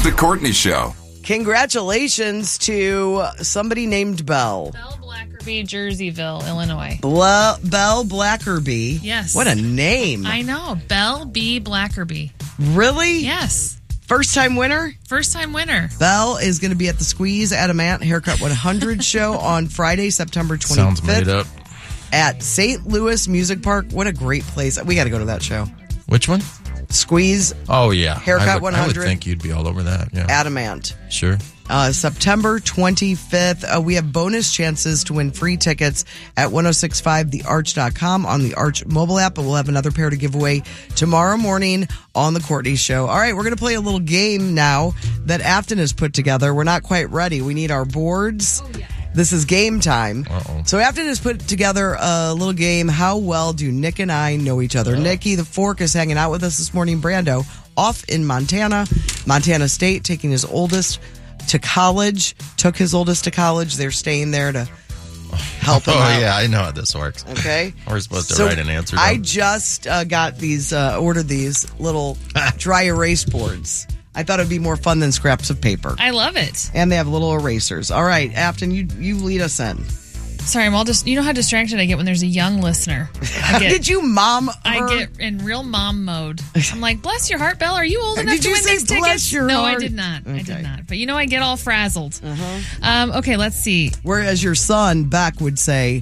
The Courtney Show. Congratulations to somebody named Belle. Belle Blackerby, Jerseyville, Illinois. Belle Blackerby. Yes. What a name. I know. Belle B. Blackerby. Really? Yes. First time winner? First time winner. Belle is going to be at the Squeeze Adamant Haircut 100 show on Friday, September 25th. Sounds made up. At St. Louis Music Park. What a great place. We got to go to that show. Which one? Squeeze. Oh, yeah. Haircut 100. I would think you'd be all over that. Yeah. Adamant. Sure. September 25th. We have bonus chances to win free tickets at 1065thearch.com on the Arch mobile app. But we'll have another pair to give away tomorrow morning on the Courtney Show. All right, we're going to play a little game now that Afton has put together. We're not quite ready. We need our boards. Oh, yeah. This is game time. Uh-oh. So Afton has put together a little game. How well do Nick and I know each other? Nikki the Fork is hanging out with us this morning. Brando off in Montana State, taking his oldest to college. Took his oldest to college. They're staying there to help him out. Oh, yeah, I know how this works. Okay. We're supposed to write an answer down. I just got these, ordered these little dry erase boards. I thought it'd be more fun than scraps of paper. I love it. And they have little erasers. All right, Afton, you lead us in. Sorry, I'm all just. You know how distracted I get when there's a young listener. Did you mom her? I get in real mom mode. I'm like, bless your heart, Belle. Are you old enough Did to you win say these tickets? bless your no, heart? I did not. Okay. I did not. But I get all frazzled. Okay, let's see. Whereas your son, Beck, would say,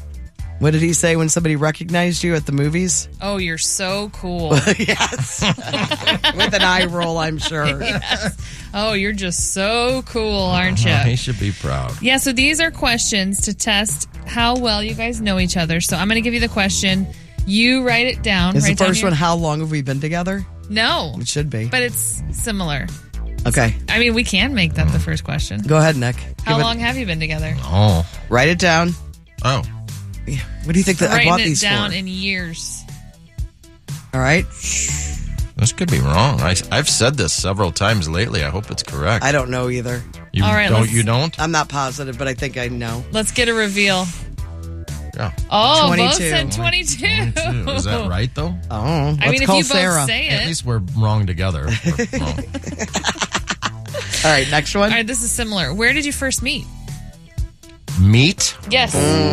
what did he say when somebody recognized you at the movies? Oh, you're so cool. Yes. With an eye roll, I'm sure. Yes. Oh, you're just so cool, aren't you? He should be proud. Yeah, so these are questions to test how well you guys know each other. So I'm going to give you the question. You write it down. Is the write down first one, how long have we been together? No. It should be. But it's similar. Okay. I mean, we can make that the first question. Go ahead, Nick. How long have you been together? Oh. Write it down. Oh. Yeah. What do you think that I bought Writing these it down for? in years. All right. This could be wrong. I've said this several times lately. I hope it's correct. I don't know either. You All right, don't? You don't? I'm not positive, but I think I know. Let's get a reveal. Yeah. Oh, 22. both said 22. Is that right, though? Oh, let's I mean, if call you Sarah. both say At it. least we're wrong together. We're wrong. All right, next one. All right, this is similar. Where did you first meet? Meat? Yes.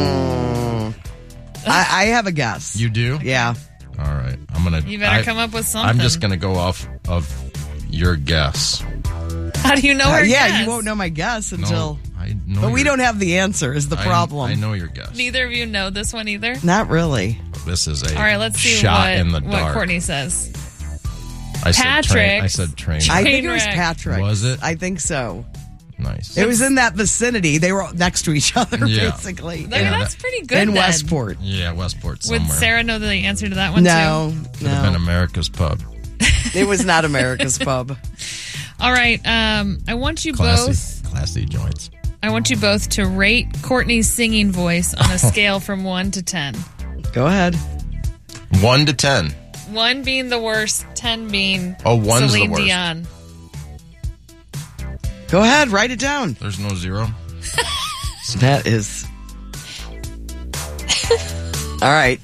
I have a guess. You do? Yeah. All right. You better come up with something. I'm just going to go off of your guess. How do you know her Yeah, guess? you won't know my guess until. No, I know. But we don't have the answer. Is the problem? I know your guess. Neither of you know this one either? Not really. This is a All right, let's see shot in the what dark. Courtney says. I Patrick. said train. I think it was wreck. Patrick. Was it? I think so. Nice. It was in that vicinity. They were next to each other, Yeah. basically. I mean, Yeah, that's pretty good In then. Westport. Yeah, Westport somewhere. Would Sarah know the answer to that one No, Could have been no. America's Pub. It was not America's Pub. too? All right. I want you both. Classy joints. I want you both to rate Courtney's singing voice on a scale from 1 to 10. Go ahead. 1 to 10. 1 being the worst, 10 being Oh, 1's the Celine worst. Dion. Go ahead. Write it down. There's no 0. That is. All right.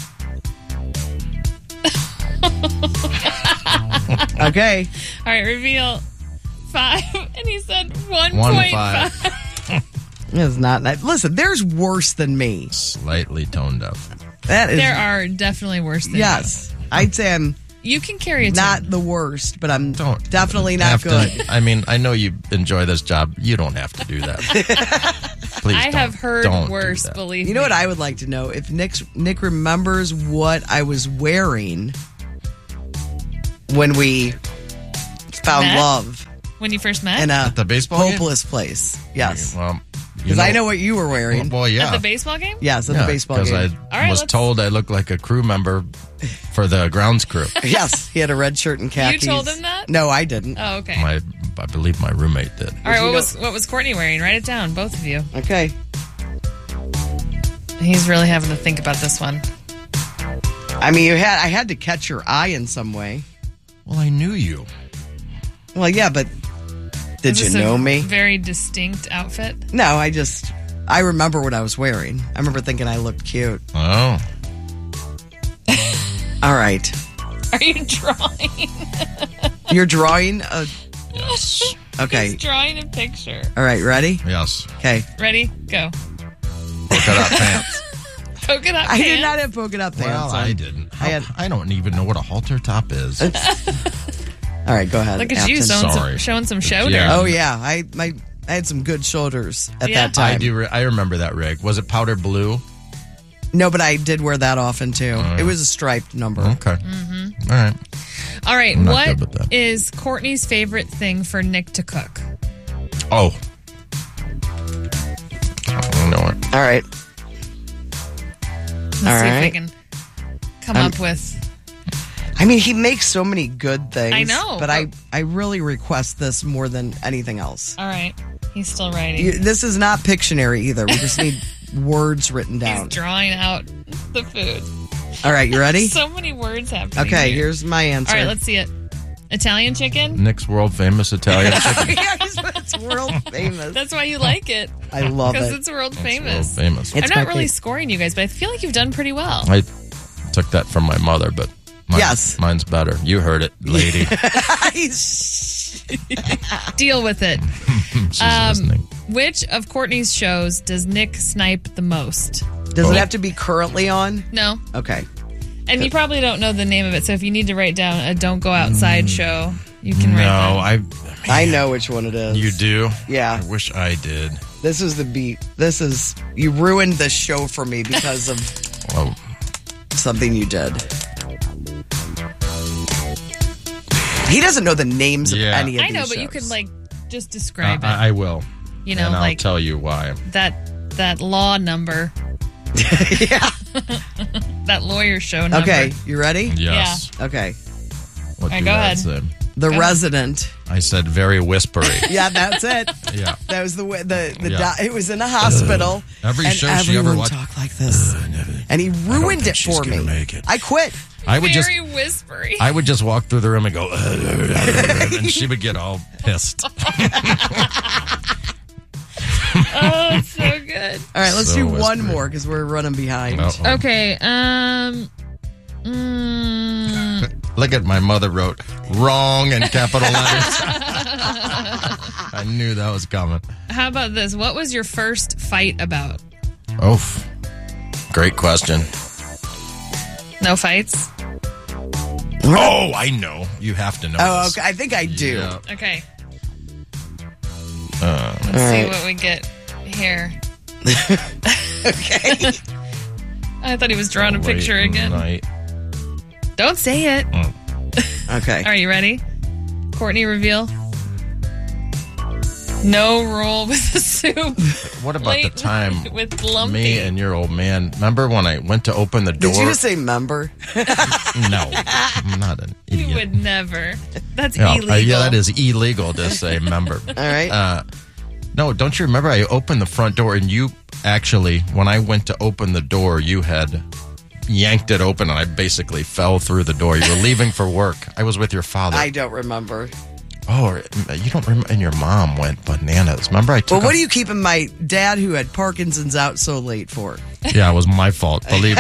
Okay. All right, reveal 5. And he said 1.5. 1.5. It's not. Listen, there's worse than me. Slightly tone deaf. That is. There are definitely worse than Yes. I'd say I'm you. You can carry a not tune. the worst, but I'm Don't. definitely not have to- good. I mean, I know you enjoy this job. You don't have to do that. Please I have heard don't do worse, that. believe You know me. what I would like to know? If Nick remembers what I was wearing when we found Met? love When you first met? in a the baseball game? hopeless place. Yes. Well, Because I know what you were wearing. Well, yeah. At the baseball game? Yes, at the baseball game. Because All right, was let's- told I looked like a crew member for the grounds crew. Yes, he had a red shirt and khakis. You told him that? No, I didn't. Oh, okay. I believe my roommate did. All right, you what was Courtney wearing? Write it down, both of you. Okay. He's really having to think about this one. I mean, I had to catch your eye in some way. Well, I knew you. Well, yeah, but did Is you this know a me? Very distinct outfit. No, I remember what I was wearing. I remember thinking I looked cute. Oh. All right. Are you drawing? You're drawing a Yes. Okay. He's drawing a picture. All right, ready? Yes. Okay. Ready? Go. Polka dot pants. Polka dot I pants. did not have polka dot pants Well, on. I didn't. I I don't even know what a halter top is. All right, go ahead. Look at you Afton. showing some shoulder. Yeah. Oh, yeah. I had some good shoulders at Yeah. that time. I do. I remember that rig. Was it powder blue? No, but I did wear that often, too. It was a striped number. Okay. Mm-hmm. All right. All right. I'm not good with What that. is Courtney's favorite thing for Nick to cook? Oh. I know it. All right. Let's All see if right. we can come up with. I mean, he makes so many good things. I know, But I really request this more than anything else. All right. He's still writing. This is not Pictionary either. We just need words written down. He's drawing out the food. All right, you ready? So many words happening. Okay, here. here's my answer. All right, let's see it. Italian chicken? Nick's world famous Italian chicken. Yeah, it's world famous. That's why you like it. I love Because it. it's world World famous. famous. It's I'm my not really favorite. scoring you guys, but I feel like you've done pretty well. I took that from my mother, but Yes. mine's better. You heard it, lady. Deal with it. She's listening. Which of Courtney's shows does Nick snipe the most? Does it have to be currently on? No. Okay. And you probably don't know the name of it, so if you need to write down a Don't Go Outside show, you can write that. No, I know which one it is. You do? Yeah. I wish I did. This is the beat. You ruined the show for me because of Oh, something you did. He doesn't know the names of Yeah. any of I these know, but you shows. could like just describe it. I will. You know, and I'll like tell you why. that law number. Yeah. That lawyer show number. Okay, you ready? Yes. Okay. What right, do go I ahead. say? The Resident. I said very whispery. Yeah, that's it. Yeah. That was the Yeah. it was in a hospital. Every and show she ever everyone watched. talked like this. And he ruined think it she's for gonna me. make it. I quit. I would just Very whispery. I would just walk through the room and go, and she would get all pissed. Oh, it's so good. All right, let's So do one whispery. more because we're running behind. Uh-oh. Okay. Look at my mother wrote wrong in capital letters. I knew that was coming. How about this? What was your first fight about? Oh, great question. No fights? Oh, I know. You have to know. Oh, this. okay. I think I do. Yeah. Okay. Uh, Let's see what we get here. Okay. I thought he was drawing a picture late again. night. Don't say it. Okay. Are you ready? Courtney, reveal. No roll with the soup. What about the Late time with Lumpy? me and your old man? Remember when I went to open the door? Did you just say member? No, I'm not an idiot. You would never. That's Yeah, illegal. yeah, that is illegal to say member. All right. No, don't you remember I opened the front door and you actually, when I went to open the door, you had yanked it open and I basically fell through the door. You were leaving for work. I was with your father. I don't remember. Oh, you don't remember? And your mom went bananas. Remember I took Well, what a- are you keeping my dad who had Parkinson's out so late for? Yeah, it was my fault. Believe me.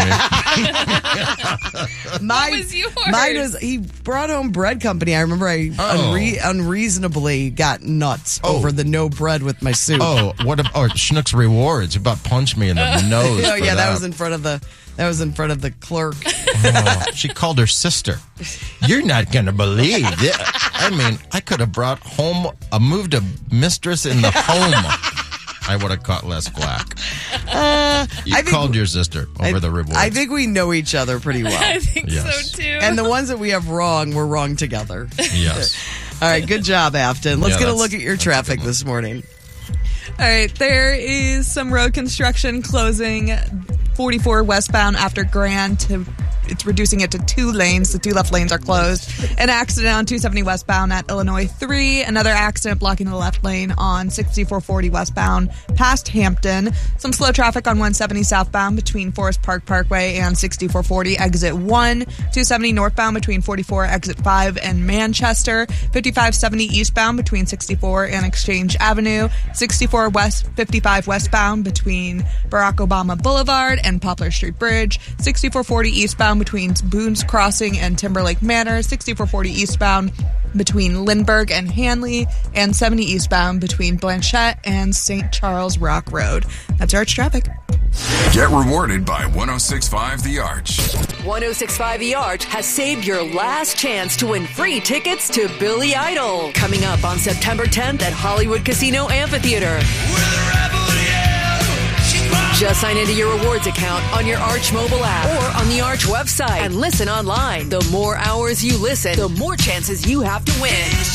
Mine was yours? Mine was he brought home bread company. I remember I unreasonably got nuts over the no bread with my soup. Oh, Schnook's Rewards. You about punched me in the nose. Oh, for yeah, that was in front of the clerk. Oh, she called her sister. You're not going to believe it. I mean, I could have moved a mistress in the home. I would have caught less flack. You called your sister over the rewards. I think we know each other pretty well. I think Yes. so too. And the ones that we have wrong, we're wrong together. Yes. All right, good job, Afton. Let's Yeah, get a that's- look at your that's a good traffic one. this morning. All right, there is some road construction closing 44 westbound after Grand it's reducing it to 2 lanes. The 2 left lanes are closed. An accident on 270 westbound at Illinois 3. Another accident blocking the left lane on 6440 westbound past Hampton. Some slow traffic on 170 southbound between Forest Park Parkway and 6440 exit 1. 270 northbound between 44 exit 5 and Manchester. 5570 eastbound between 64 and Exchange Avenue. 64 west 55 westbound between Barack Obama Boulevard and Poplar Street Bridge. 6440 eastbound eastbound between Boone's Crossing and Timberlake Manor, 6440 eastbound between Lindbergh and Hanley, and 70 eastbound between Blanchette and St. Charles Rock Road. That's Arch traffic. Get rewarded by 106.5 The Arch. 106.5 The Arch has saved your last chance to win free tickets to Billy Idol. Coming up on September 10th at Hollywood Casino Amphitheater. Just sign into your rewards account on your Arch mobile app or on the Arch website and listen online. The more hours you listen, the more chances you have to win.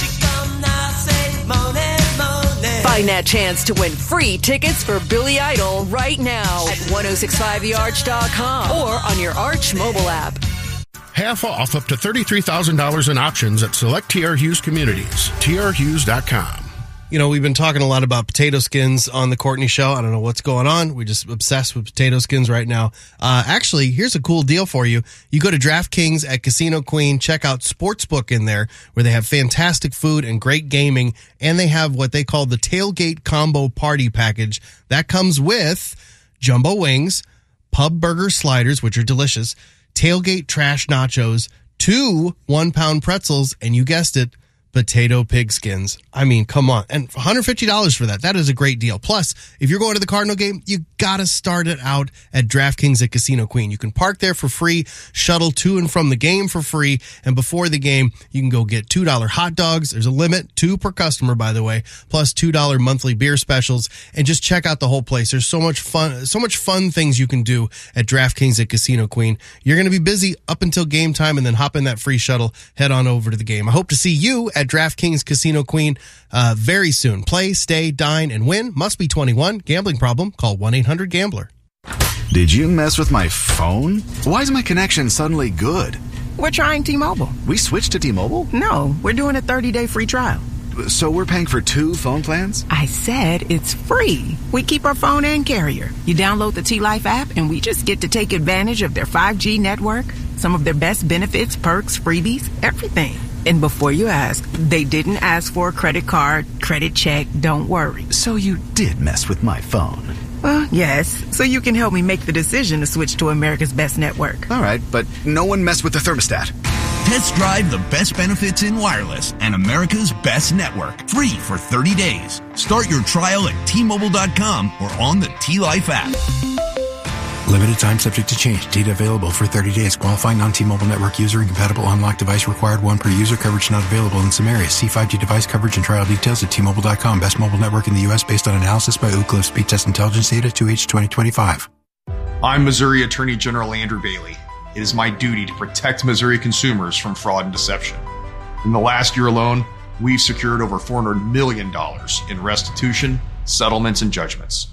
Find that chance to win free tickets for Billy Idol right now at 1065thearch.com or on your Arch mobile app. Half off up to $33,000 in options at select TR Hughes communities. trhughes.com. You know, we've been talking a lot about potato skins on the Courtney Show. I don't know what's going on. We're just obsessed with potato skins right now. Actually, here's a cool deal for you. You go to DraftKings at Casino Queen, check out Sportsbook in there, where they have fantastic food and great gaming, and they have what they call the Tailgate Combo Party Package. That comes with jumbo wings, pub burger sliders, which are delicious, tailgate trash nachos, 2 1-pound pretzels, and you guessed it, potato pig skins. I mean, come on. And $150 for that. That is a great deal. Plus, if you're going to the Cardinal game, you got to start it out at DraftKings at Casino Queen. You can park there for free, shuttle to and from the game for free, and before the game, you can go get $2 hot dogs. There's a limit, 2 per customer, by the way, plus $2 monthly beer specials, and just check out the whole place. There's so much fun things you can do at DraftKings at Casino Queen. You're going to be busy up until game time, and then hop in that free shuttle, head on over to the game. I hope to see you at DraftKings Casino Queen very soon. Play, stay, dine, and win. Must be 21. Gambling problem? Call 1-800-GAMBLER. Did you mess with my phone? Why is my connection suddenly good? We're trying T-Mobile. We switched to T-Mobile? No, we're doing a 30-day free trial. So we're paying for 2 phone plans? I said it's free. We keep our phone and carrier. You download the T-Life app, and we just get to take advantage of their 5G network, some of their best benefits, perks, freebies, everything. And before you ask, they didn't ask for a credit card, credit check, don't worry. So you did mess with my phone? Well, yes. So you can help me make the decision to switch to America's best network. All right, but no one messed with the thermostat. Test drive the best benefits in wireless and America's best network. Free for 30 days. Start your trial at T-Mobile.com or on the T-Life app. Limited time subject to change. Data available for 30 days. Qualifying non-T-Mobile network user. Incompatible unlocked device required. 1 per user. Coverage not available in some areas. See 5G device coverage and trial details at T-Mobile.com. Best mobile network in the U.S. based on analysis by Ookla of speed test intelligence data 2H 2025. I'm Missouri Attorney General Andrew Bailey. It is my duty to protect Missouri consumers from fraud and deception. In the last year alone, we've secured over $400 million in restitution, settlements, and judgments.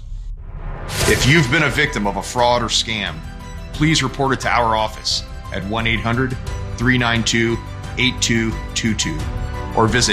If you've been a victim of a fraud or scam, please report it to our office at 1-800-392-8222 or visit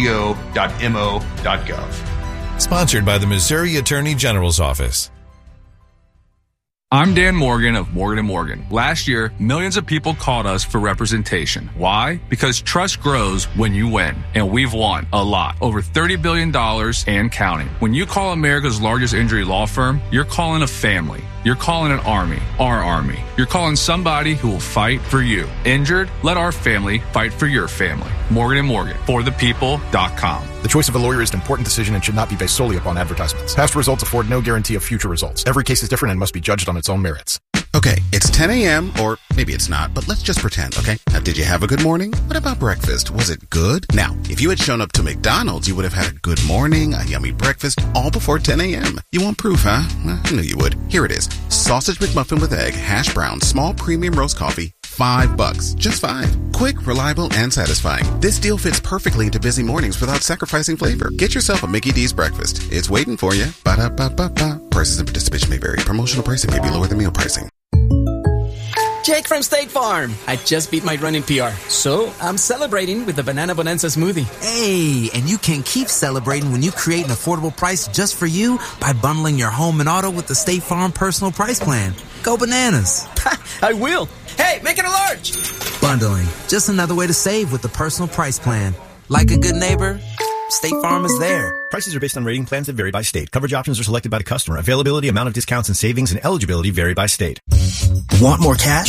ago.mo.gov. Sponsored by the Missouri Attorney General's Office. I'm Dan Morgan of Morgan & Morgan. Last year, millions of people called us for representation. Why? Because trust grows when you win. And we've won a lot. Over $30 billion and counting. When you call America's largest injury law firm, you're calling a family. You're calling an army, our army. You're calling somebody who will fight for you. Injured? Let our family fight for your family. Morgan & Morgan, forthepeople.com. The choice of a lawyer is an important decision and should not be based solely upon advertisements. Past results afford no guarantee of future results. Every case is different and must be judged on its own merits. Okay, it's 10 a.m., or maybe it's not, but let's just pretend, okay? Now, did you have a good morning? What about breakfast? Was it good? Now, if you had shown up to McDonald's, you would have had a good morning, a yummy breakfast, all before 10 a.m. You want proof, huh? Well, I knew you would. Here it is. Sausage McMuffin with egg, hash brown, small premium roast coffee, $5. Just $5. Quick, reliable, and satisfying. This deal fits perfectly into busy mornings without sacrificing flavor. Get yourself a Mickey D's breakfast. It's waiting for you. Ba-da-ba-ba-ba. Prices and participation may vary. Promotional pricing may be lower than meal pricing. Jake from State Farm. I just beat my running PR, so I'm celebrating with the Banana Bonanza smoothie. Hey, and you can keep celebrating when you create an affordable price just for you by bundling your home and auto with the State Farm Personal Price Plan. Go bananas. I will. Hey, make it a large. Bundling, just another way to save with the Personal Price Plan. Like a good neighbor, State Farm is there. Prices are based on rating plans that vary by state. Coverage options are selected by the customer. Availability, amount of discounts, and savings and eligibility vary by state. Want more cash?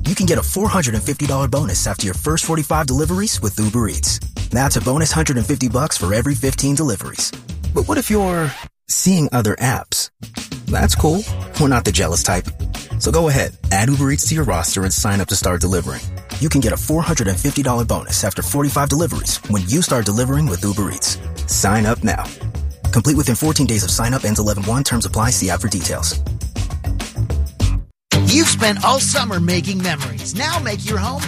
you can get a $450 bonus after your first 45 deliveries with Uber Eats. That's a bonus $150 for every 15 deliveries. But what if you're seeing other apps? That's cool. We're not the jealous type. So go ahead, add Uber Eats to your roster and sign up to start delivering. You can get a $450 bonus after 45 deliveries when you start delivering with Uber Eats. Sign up now. Complete within 14 days of sign up. Ends 11/1. Terms apply. See app for details. You've spent all summer making memories. Now make your home